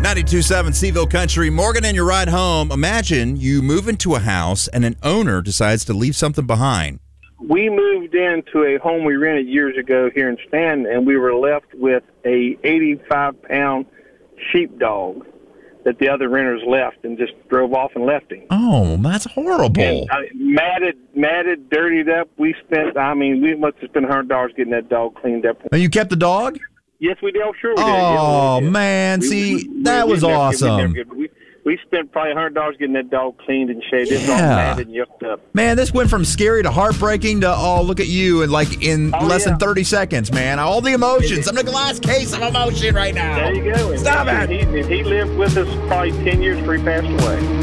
92.7 Seaville Country. Morgan, and your ride home. Imagine you move into a house and an owner decides to leave something behind. We moved into a home we rented years ago here in Stanton, and we were left with a 85-pound sheepdog that the other renters left and just drove off and left him. Oh, that's horrible. And, matted, dirtied up. We must have spent $100 getting that dog cleaned up. And you kept the dog? Yes, we did. Oh, sure we did. Oh, yes, we did. man. That was awesome. We spent probably $100 getting that dog cleaned and shaved. It was all matted and yucked up. Man, this went from scary to heartbreaking to, oh, look at you, and in less than 30 seconds, man. All the emotions. I'm in a glass case of emotion right now. There you go. Stop it. He lived with us probably 10 years before he passed away.